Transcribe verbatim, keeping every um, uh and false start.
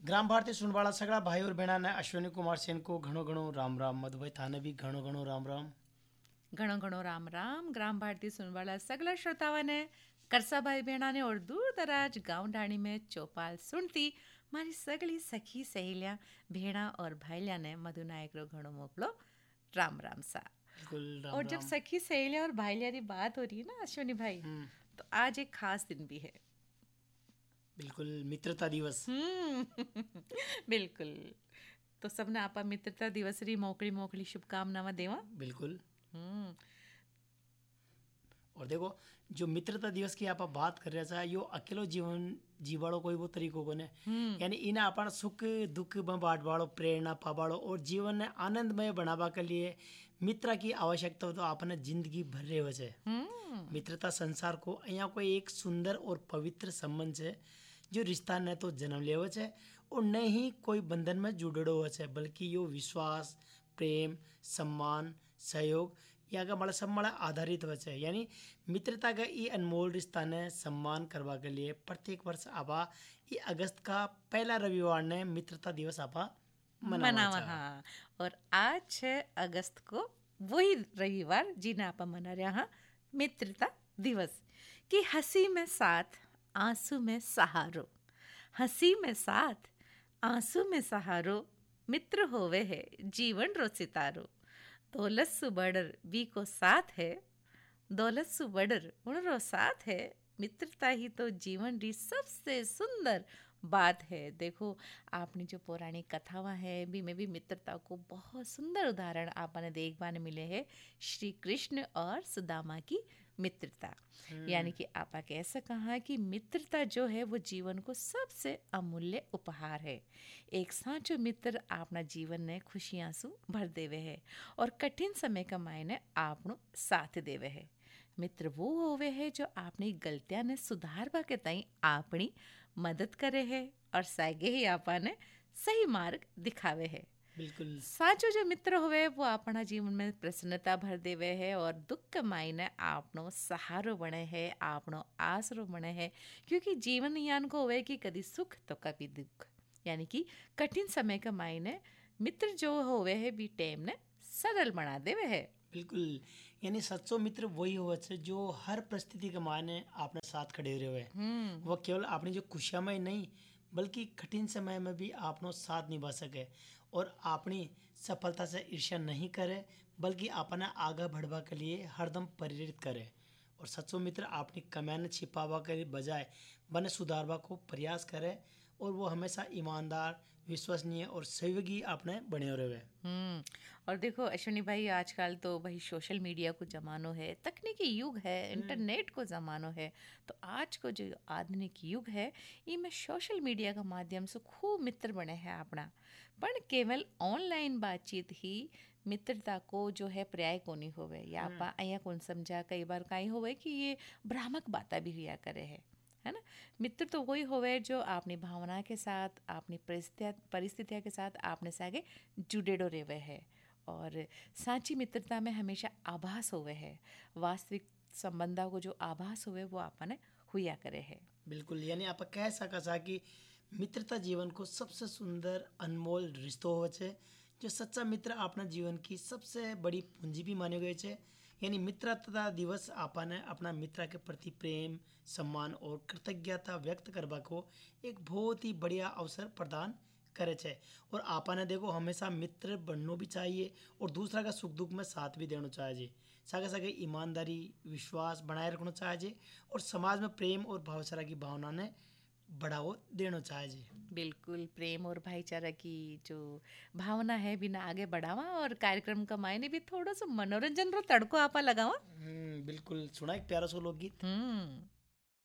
ग्राम भारती सुनवाड़ा सगड़ा भाई और बहना ने अश्विनी कुमार सेन को घणो घणो राम राम मधुभाई थाने भी घणो घणो राम राम ઘણો ઘણો રામ રામ ગ્રામ ભારતી સુનવાલા સગલા શ્રોતાઓને કરસાભાઈ બેણાને और दूर दराज गांव ढाणी में चौपाल सुनती मारी सगली सखी सहेलियां भेड़ा और भाईलिया ने मधु नायक रो घणो मोकलो राम राम सा। बिल्कुल राम और जब राम। सखी सहेलियां और भाईलिया की बात हो रही है ना अश्विनी भाई, तो आज एक खास दिन भी है। बिल्कुल मित्रता दिवस। हम्म बिल्कुल। तो सबने आपा मित्रता दिवस री मोकली मोकली शुभकामनाएं देवा। बिल्कुल। हम्म और देखो जो मित्रता दिवस की आप बात कर रहे हैं यो अकेलो जीवन जीवाड़ो कोई वो तरीको को ने यानी इन अपन सुख दुख में बांटवाड़ो प्रेरणा पावाड़ो और जीवन ने आनंदमय बनावा के लिए मित्र की आवश्यकता हो तो आपने जिंदगी भर रहे वजह मित्रता संसार को यहाँ कोई एक सुंदर और पवित्र संबंध है जो रिश्ता ने तो जन्म ले है और न ही कोई बंधन में जुड़ो है बल्कि यो विश्वास प्रेम सम्मान सहयोग या का मतलब सब मला आधारित वचे यानी मित्रता का ये अनमोल रिश्ता ने सम्मान करवा के लिए प्रत्येक वर्ष आपा ये अगस्त का पहला रविवार ने मित्रता दिवस आपा मनावा। हाँ, और आज छह अगस्त को वही रविवार जिन्हें आपा मना रहे हाँ मित्रता दिवस कि हंसी में साथ आंसू में सहारो, हंसी में साथ आंसू में सहारो मित्र होवे है जीवन रो सितारो, दौलत सु बड़र बी को साथ है, दौलत सु बड़र उनरो साथ है, मित्रता ही तो जीवन री सबसे सुंदर बात है। देखो आपने जो पौराणिक कथावां है भी में भी मित्रता को बहुत सुंदर उदाहरण आपने देखने मिले हैं श्री कृष्ण और सुदामा की मित्रता। यानी कि आपा कैसे कहा कि मित्रता जो है वो जीवन को सबसे अमूल्य उपहार है। एक साचो मित्र अपना जीवन ने खुशियां सु भर देवे है और कठिन समय का मायने आपनो साथ देवे है। मित्र वो होवे है जो आपनी गलतियां ने सुधारवा के ताई आपनी मदद करे है और सागे ही आपा ने सही मार्ग दिखावे है। बिल्कुल साचो जो मित्र होवे वो अपना जीवन में प्रसन्नता भर देवे है और दुख के मायने आपनो सहारो बने है, आपनो आसरो बने है, क्योंकि जीवन यान को होवे कि कभी सुख तो कभी दुख, यानी कि कठिन समय के मायने मित्र जो होवे है भी टेम ने सरल बना देवे है। बिल्कुल यानी सच्चो मित्र वही हो जो हर परिस्थिति के मायने आपने साथ खड़े रहे हुए वो केवल अपनी जो खुशियां में नहीं बल्कि कठिन समय में भी आपनो साथ निभा सके और अपनी सफलता से ईर्ष्या नहीं करे बल्कि अपना आगे बढ़वा के लिए हरदम प्रेरित करे। और सच्चो मित्र अपनी कमियां छिपावा के बजाय बने सुधारवा को प्रयास करे और वो हमेशा ईमानदार विश्वसनीय और सहयोगी अपने बने रहे। हम्म और देखो अश्विनी भाई आजकल तो भाई सोशल मीडिया को जमानो है, तकनीकी युग है, इंटरनेट को जमानो है, तो आज को जो आधुनिक युग है इसमें सोशल मीडिया का माध्यम से खूब मित्र बने हैं अपना, पर केवल ऑनलाइन बातचीत ही मित्रता को जो है पर्याय को नहीं होवे या आपा अया कौन समझा कई बार काई होवे कि ये भ्रामक बातें भी हुआ करे है है ना। मित्र तो वही होवे जो अपनी भावना के साथ अपनी परिस्थितियाँ परिस्थितियों के साथ आपने से आगे जुड़ेडो रेवे है और साची मित्रता में हमेशा आभास होवे है, वास्तविक संबंधा को जो आभास होवे वो आपने हुआ करे है। बिल्कुल यानी आप कह सका कि मित्रता जीवन को सबसे सुंदर अनमोल रिश्तो हो छे जो सच्चा मित्र अपना जीवन की सबसे बड़ी पूंजी भी माने गए छे। यानी मित्रता दिवस आपा ने अपना मित्र के प्रति प्रेम सम्मान और कृतज्ञता व्यक्त करवा को एक बहुत ही बढ़िया अवसर प्रदान करे छे और आपा ने देखो हमेशा मित्र बनना भी चाहिए और दूसरा का सुख दुख में साथ भी देना चाहिए, सागे सागे ईमानदारी विश्वास बनाए रखना चाहिए और समाज में प्रेम और भाईचारा की भावना ने बढ़ावा देना चाहिए। बिल्कुल प्रेम और भाईचारा की जो भावना है बिना आगे बढ़ावा और कार्यक्रम का मायने भी थोड़ा सा मनोरंजन रो तड़को आपा लगावा। हम्म बिल्कुल सुना एक प्यारा सो लोकगीत। हम्म